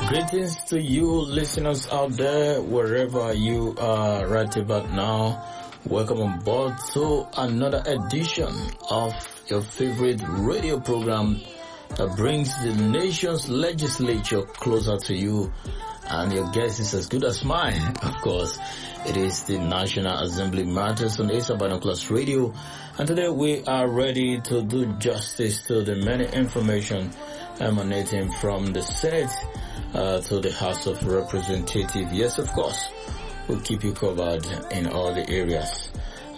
Greetings to you listeners out there, wherever you are right about now. Welcome on board to another edition of your favorite radio program that brings the nation's legislature closer to you. And your guess is as good as mine. Of course, it is the National Assembly Matters on Asa Binoculars Radio. And today we are ready to do justice to the many information emanating from the Senate to the House of Representatives. Yes, of course, we'll keep you covered in all the areas.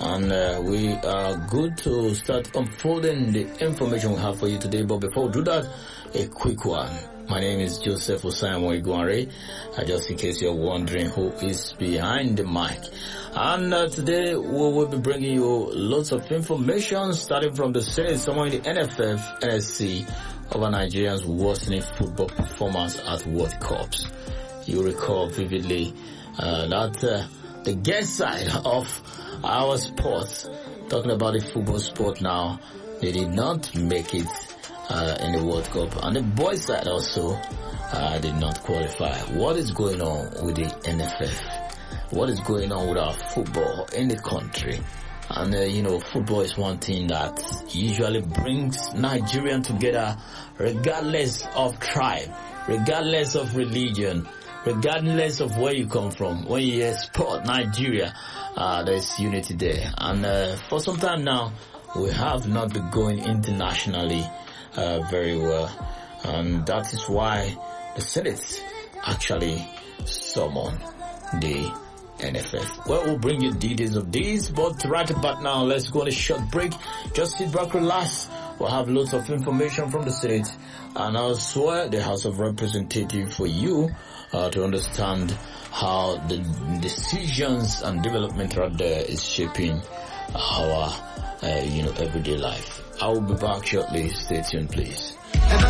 And we are good to start unfolding the information we have for you today. But before we do that, a quick one. My name is Joseph Osaimo Iguanre. Just in case you're wondering who is behind the mic. And today we will be bringing you lots of information starting from the Senate, somewhere in the NFF, NSC, over Nigerians' worsening football performance at World Cups. You recall vividly that the guest side of our sports, talking about the football sport now, they did not make it in the World Cup, and the boys side also did not qualify. What is going on with the NFF? What is going on with our football in the country? And football is one thing that usually brings Nigerians together, regardless of tribe, regardless of religion, regardless of where you come from. When you hear sport, Nigeria, there's unity there. And for some time now, we have not been going internationally very well, and that is why the Senate actually summoned the NFF. Well, we'll bring you details of this, but right about now, let's go on a short break. Just sit back, relax. We'll have lots of information from the Senate and also the House of Representatives for you to understand how the decisions and development right there is shaping our everyday life. I will be back shortly. Stay tuned, please.